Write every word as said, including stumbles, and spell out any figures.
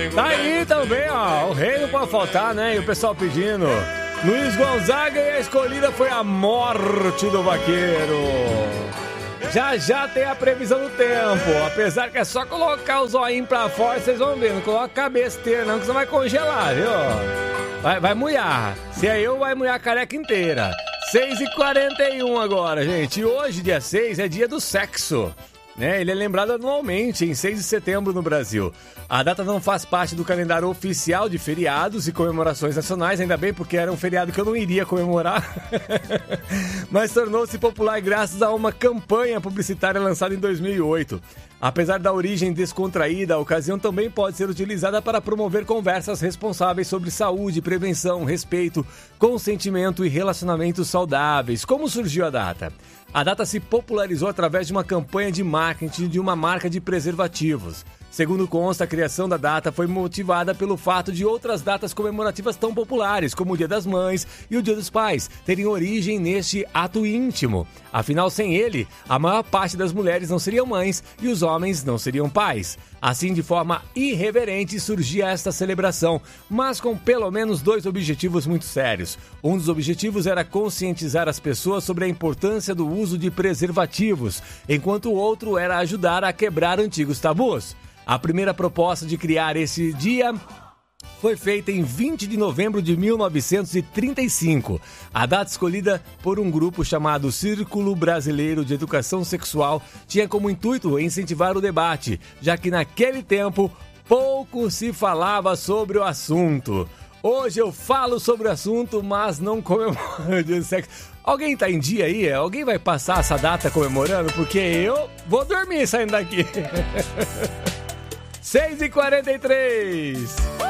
Tá aí também, ó. O rei não pode faltar, né? E o pessoal pedindo. Luiz Gonzaga e a escolhida foi a morte do vaqueiro. Já já tem a previsão do tempo. Apesar que é só colocar o zoinho pra fora, vocês vão ver. Não coloca a cabeça inteira, não, que você vai congelar, viu? Vai, vai mulhar. Se é eu, vai mulhar a careca inteira. seis e quarenta e um agora, gente. E hoje, dia seis, é dia do sexo. Né? Ele é lembrado anualmente em seis de setembro no Brasil. A data não faz parte do calendário oficial de feriados e comemorações nacionais, ainda bem porque era um feriado que eu não iria comemorar, mas tornou-se popular graças a uma campanha publicitária lançada em dois mil e oito. Apesar da origem descontraída, a ocasião também pode ser utilizada para promover conversas responsáveis sobre saúde, prevenção, respeito, consentimento e relacionamentos saudáveis. Como surgiu a data? A data se popularizou através de uma campanha de marketing de uma marca de preservativos. Segundo consta, a criação da data foi motivada pelo fato de outras datas comemorativas tão populares, como o Dia das Mães e o Dia dos Pais, terem origem neste ato íntimo. Afinal, sem ele, a maior parte das mulheres não seriam mães e os homens não seriam pais. Assim, de forma irreverente, surgia esta celebração, mas com pelo menos dois objetivos muito sérios. Um dos objetivos era conscientizar as pessoas sobre a importância do uso de preservativos, enquanto o outro era ajudar a quebrar antigos tabus. A primeira proposta de criar esse dia foi feita em vinte de novembro de mil novecentos e trinta e cinco. A data escolhida por um grupo chamado Círculo Brasileiro de Educação Sexual tinha como intuito incentivar o debate, já que naquele tempo pouco se falava sobre o assunto. Hoje eu falo sobre o assunto, mas não comemoro o dia do sexo. Alguém tá em dia aí? Alguém vai passar essa data comemorando? Porque eu vou dormir saindo daqui. seis e quarenta e três.